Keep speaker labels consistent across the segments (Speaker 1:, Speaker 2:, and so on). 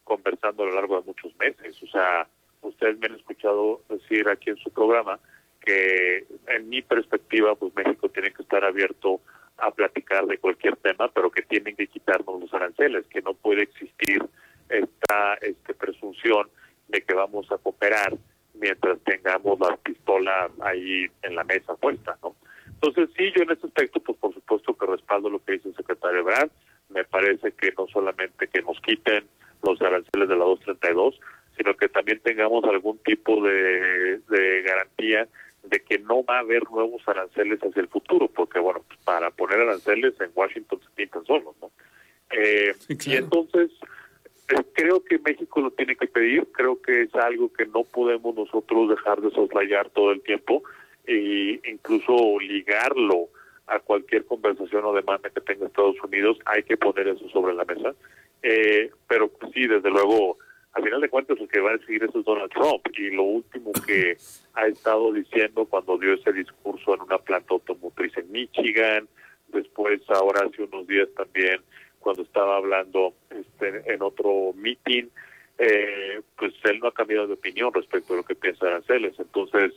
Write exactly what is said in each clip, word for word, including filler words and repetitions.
Speaker 1: conversando a lo largo de muchos meses. O sea, ustedes me han escuchado decir aquí en su programa que en mi perspectiva, pues México tiene que estar abierto a platicar de cualquier tema, pero que tienen que quitarnos los aranceles, que no puede existir esta este, presunción de que vamos a cooperar mientras tengamos la pistola ahí en la mesa puesta, ¿no? Entonces, sí, yo en este aspecto, pues por supuesto que respaldo lo que dice el secretario Ebrard. Me parece que no solamente que nos quiten los aranceles de la doscientos treinta y dos, sino que también tengamos algún tipo de, de garantía de que no va a haber nuevos aranceles hacia el futuro, porque, bueno, pues para poner aranceles en Washington se pintan solos, ¿no? Eh, sí, claro. Y entonces, eh, creo que México lo tiene que pedir, creo que es algo que no podemos nosotros dejar de soslayar todo el tiempo, e incluso ligarlo a cualquier conversación o demanda que tenga Estados Unidos. Hay que poner eso sobre la mesa, eh, pero pues, sí, desde luego, al final de cuentas el que va a decidir eso es Donald Trump, y lo último que ha estado diciendo cuando dio ese discurso en una planta automotriz en Michigan, después ahora hace unos días también cuando estaba hablando este, en otro meeting, eh, pues él no ha cambiado de opinión respecto a lo que piensa de aranceles. Entonces,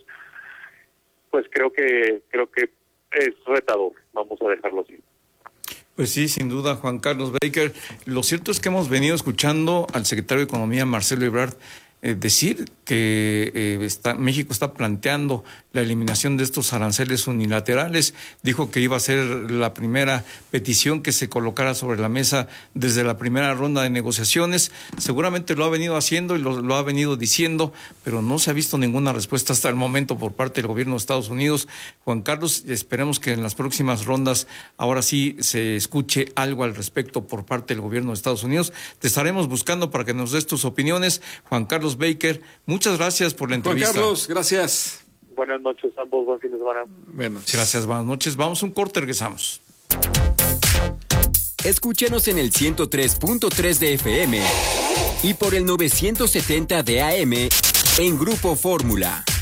Speaker 1: pues creo que creo que es retador, vamos a dejarlo así.
Speaker 2: Pues sí, sin duda, Juan Carlos Baker. Lo cierto es que hemos venido escuchando al secretario de Economía, Marcelo Ebrard, eh, decir que eh, está, México está planteando la eliminación de estos aranceles unilaterales. Dijo que iba a ser la primera petición que se colocara sobre la mesa desde la primera ronda de negociaciones. Seguramente lo ha venido haciendo y lo, lo ha venido diciendo, pero no se ha visto ninguna respuesta hasta el momento por parte del gobierno de Estados Unidos. Juan Carlos, esperemos que en las próximas rondas ahora sí se escuche algo al respecto por parte del gobierno de Estados Unidos. Te estaremos buscando para que nos des tus opiniones. Juan Carlos Baker, muchas gracias por la entrevista.
Speaker 3: Juan Carlos, gracias.
Speaker 1: Buenas noches a ambos, buen fin de semana.
Speaker 2: Bueno, gracias, buenas noches. Vamos a un corte, regresamos.
Speaker 4: Escúchenos en el ciento tres punto tres de F M y por el novecientos setenta de A M en Grupo Fórmula.